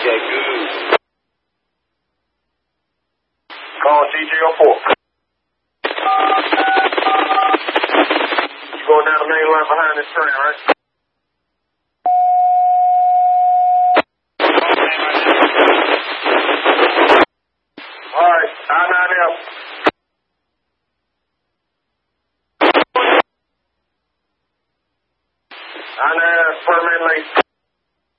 Okay, good. Call CJ04. You going down the main line behind this train, right? All right, I-9F. I-9F, per man lane.